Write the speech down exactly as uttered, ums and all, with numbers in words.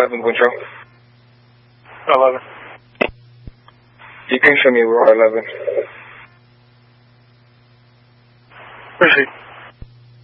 eleven, bonjour. eleven. You can show me Roy eleven. Proceed.